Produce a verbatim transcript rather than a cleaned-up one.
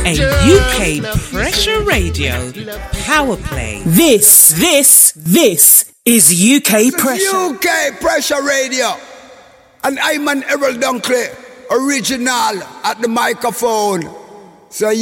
A U K Pressure Radio Power Play. This, this, this is U K Pressure. U K Pressure Radio. And I'm an Errol Dunkley, original at the microphone. So